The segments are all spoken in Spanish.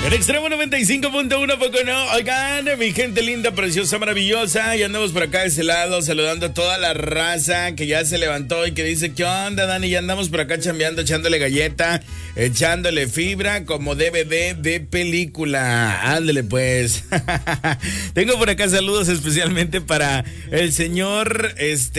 En Extremo 95.1, poco no. Oigan, mi gente linda, preciosa, maravillosa. Y andamos por acá de ese lado saludando a toda la raza que ya se levantó y que dice, ¿qué onda, Dani? Ya andamos por acá chambeando, echándole galleta, echándole fibra como DVD de película. Ándale pues. Tengo por acá saludos especialmente para el señor,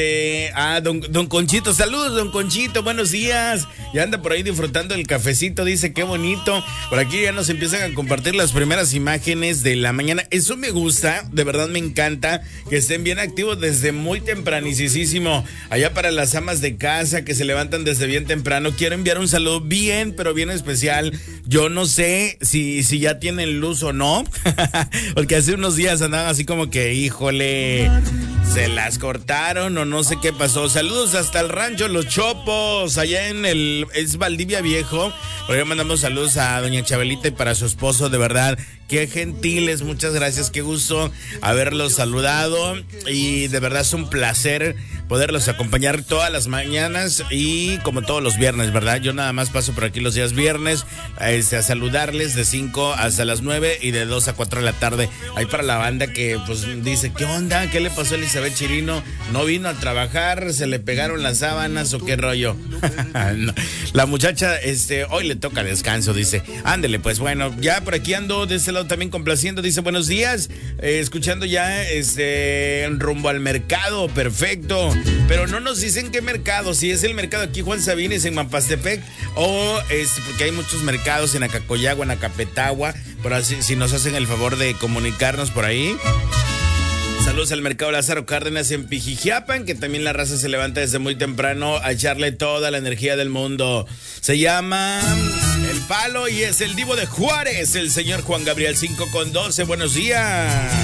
don Conchito. Saludos, don Conchito, buenos días. Ya anda por ahí disfrutando el cafecito, dice, qué bonito. Por aquí ya nos empiezan a compartir las primeras imágenes de la mañana. Eso me gusta, de verdad me encanta que estén bien activos desde muy tempranicísimo. Allá para las amas de casa que se levantan desde bien temprano, quiero enviar un saludo bien, pero bien especial. Yo no sé si ya tienen luz o no, porque hace unos días andaban así como que, híjole, se las cortaron o no sé qué pasó. Saludos hasta el rancho Los Chopos, allá es Valdivia Viejo. Por ahí mandamos saludos a doña Chabelita y para su esposo, de verdad, qué gentiles, muchas gracias, qué gusto haberlos saludado y de verdad es un placer poderlos acompañar todas las mañanas y como todos los viernes, ¿verdad? Yo nada más paso por aquí los días viernes a saludarles de 5 hasta las 9 y de 2 a 4 de la tarde. Ahí para la banda que pues dice, ¿qué onda? ¿Qué le pasó a Elizabeth Chirino? ¿No vino a trabajar? ¿Se le pegaron las sábanas o qué rollo? No. La muchacha, hoy le toca descanso, dice. Ándele, pues bueno, ya por aquí ando de ese lado también complaciendo, dice, buenos días, escuchando ya rumbo al mercado, perfecto. Pero no nos dicen qué mercado, si es el mercado aquí Juan Sabines en Mampastepec o porque hay muchos mercados en Acacoyagua, en Acapetagua, pero así, si nos hacen el favor de comunicarnos por ahí. Saludos al mercado Lázaro Cárdenas en Pijijiapan, que también la raza se levanta desde muy temprano a echarle toda la energía del mundo. Se llama El Palo y es el divo de Juárez, el señor Juan Gabriel 5 con 12. Buenos días.